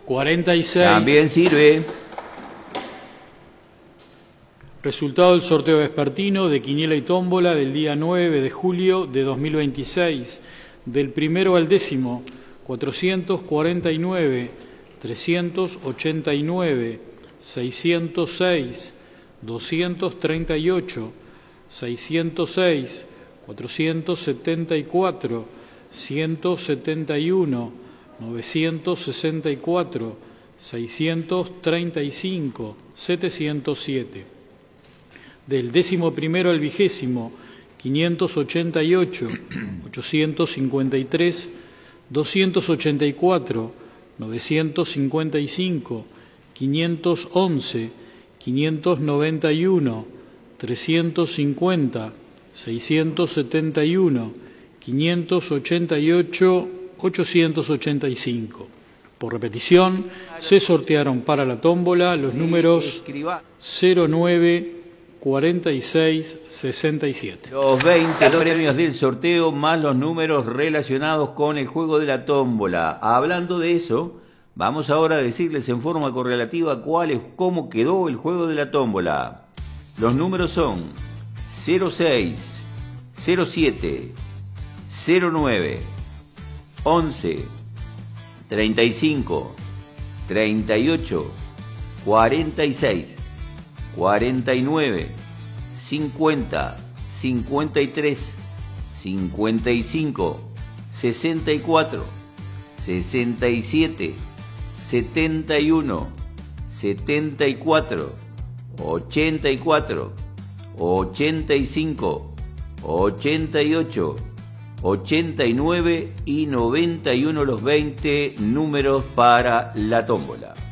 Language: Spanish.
46. También sirve. Resultado del sorteo vespertino de Quiniela y Tómbola del día 9 de julio de 2026. Del primero al décimo, 449, 389, 606, 238, 606, 474, 171, 964, 635, 707. Del 11º al 20º, 588, 853, 284, 955, 511, 591, 350, 671, 588, 885. Por repetición, se sortearon para la tómbola los números 09, 46, 67. Los 20 premios del sorteo más los números relacionados con el juego de la tómbola. Hablando de eso, vamos ahora a decirles en forma correlativa cómo quedó el juego de la tómbola. Los números son 06, 07, 09, 11, 35, 38, 46, 49, 50, 53, 55, 64, 67, 71, 74, 84, 85, 88, 89 y 91 los 20 números para la tómbola.